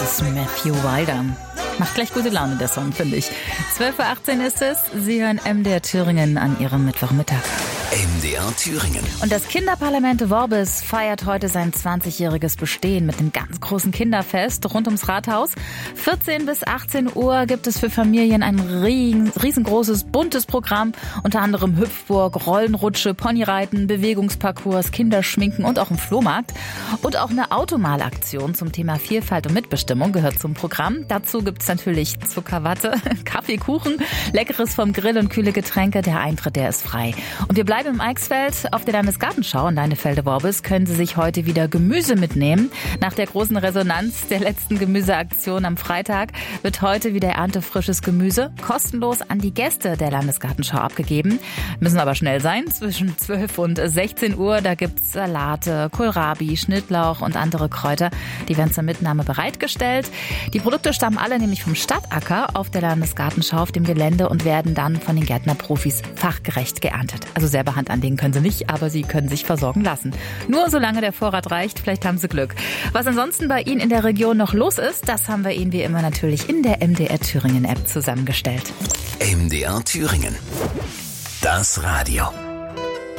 ist Matthew Wilder. Macht gleich gute Laune, der Song, finde ich. 12:18 Uhr ist es. Sie hören MDR Thüringen an Ihrem Mittwochmittag. MDR Thüringen. Und das Kinderparlament Worbis feiert heute sein 20-jähriges Bestehen mit einem ganz großen Kinderfest rund ums Rathaus. 14 bis 18 Uhr gibt es für Familien ein riesengroßes, buntes Programm. Unter anderem Hüpfburg, Rollenrutsche, Ponyreiten, Bewegungsparcours, Kinderschminken und auch ein Flohmarkt. Und auch eine Automalaktion zum Thema Vielfalt und Mitbestimmung gehört zum Programm. Dazu gibt es natürlich Zuckerwatte, Kaffee, Kuchen, Leckeres vom Grill und kühle Getränke. Der Eintritt, der ist frei. Und wir bleiben im Eichsfeld. Auf der Landesgartenschau in Leinefelde-Worbis können Sie sich heute wieder Gemüse mitnehmen. Nach der großen Resonanz der letzten Gemüseaktion am Freitag wird heute wieder erntefrisches Gemüse kostenlos an die Gäste der Landesgartenschau abgegeben. Müssen aber schnell sein. Zwischen 12 und 16 Uhr, da gibt's Salate, Kohlrabi, Schnittlauch und andere Kräuter. Die werden zur Mitnahme bereitgestellt. Die Produkte stammen alle nämlich vom Stadtacker auf der Landesgartenschau auf dem Gelände und werden dann von den Gärtnerprofis fachgerecht geerntet. Also selber Hand anlegen können Sie nicht, aber Sie können sich versorgen lassen. Nur solange der Vorrat reicht, vielleicht haben Sie Glück. Was ansonsten bei Ihnen in der Region noch los ist, das haben wir Ihnen wie immer natürlich in der MDR Thüringen App zusammengestellt. MDR Thüringen. Das Radio.